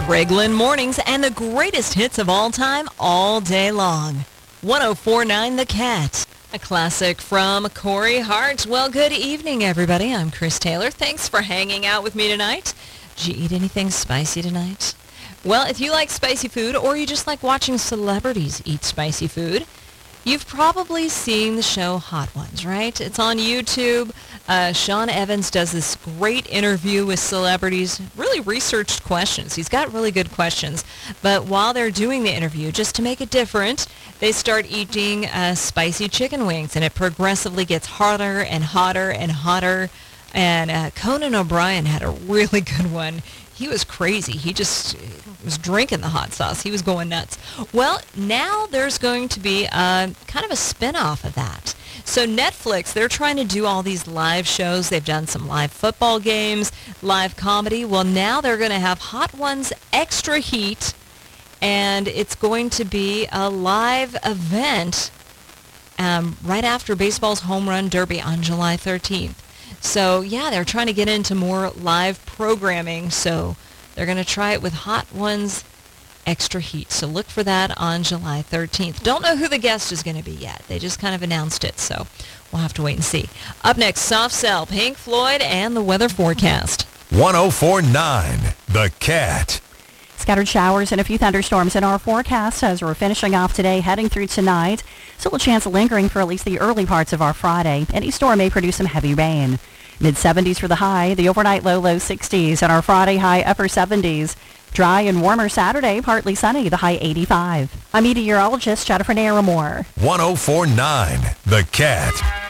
Greg Lynn Mornings and the greatest hits of all time all day long. 104.9 The Cat. A classic from Corey Hart. Well, good evening, everybody. I'm Chris Taylor. Thanks for hanging out with me tonight. Did you eat anything spicy tonight? Well, if you like spicy food or you just like watching celebrities eat spicy food, you've probably seen the show Hot Ones, right? It's on YouTube. Sean Evans does this great interview with celebrities, really researched questions. He's got really good questions. But while they're doing the interview, just to make it different, they start eating spicy chicken wings, and it progressively gets harder and hotter and hotter. And Conan O'Brien had a really good one. He was crazy. He just was drinking the hot sauce. He was going nuts. Well, now there's going to be kind of a spin-off of that. So Netflix, they're trying to do all these live shows. They've done some live football games, live comedy. Well, now they're going to have Hot Ones Extra Heat, and it's going to be a live event right after baseball's Home Run Derby on July 13th. So, yeah, they're trying to get into more live programming, so they're going to try it with Hot Ones Extra Heat. So look for that on July 13th. Don't know who the guest is going to be yet. They just kind of announced it, so we'll have to wait and see. Up next, Soft Cell, Pink Floyd, and the weather forecast. 104.9 The Cat. Scattered showers and a few thunderstorms in our forecast as we're finishing off today, heading through tonight. Still a chance lingering for at least the early parts of our Friday. Any storm may produce some heavy rain. Mid-70s for the high, the overnight low 60s, and our Friday high upper 70s. Dry and warmer Saturday, partly sunny, the high 85. I'm meteorologist Jennifer Naramore. 104.9 The Cat.